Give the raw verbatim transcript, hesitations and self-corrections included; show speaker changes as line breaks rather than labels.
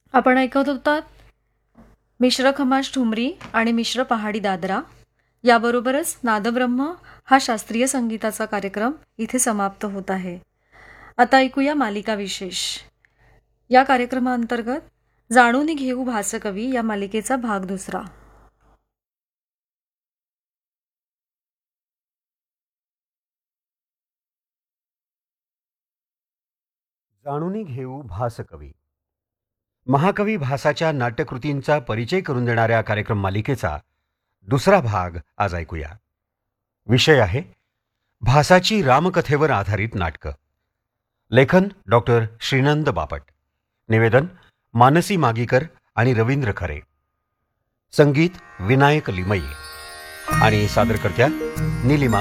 आपण ऐकत होतात मिश्र खमाज ठुमरी आणि मिश्र पहाडी दादरा. याबरोबरच नादब्रह्म हा शास्त्रीय संगीताचा कार्यक्रम इथे समाप्त होत आहे. आता ऐकूया मालिका विशेष. या कार्यक्रमाअंतर्गत जाणून घेऊ भासकवी या मालिकेचा भाग दुसरा.
जाणूनी घेऊ भासकवी. महाकवी भासाच्या नाट्यकृतींचा परिचय करून देणाऱ्या कार्यक्रम मालिकेचा दुसरा भाग आज ऐकूया. विषय आहे भासाची रामकथेवर आधारित नाटकं. लेखन डॉक्टर श्रीनंद बापट. निवेदन मानसी मागीकर आणि रवींद्र खरे. संगीत विनायक लिमये आणि सादरकर्त्या नीलिमा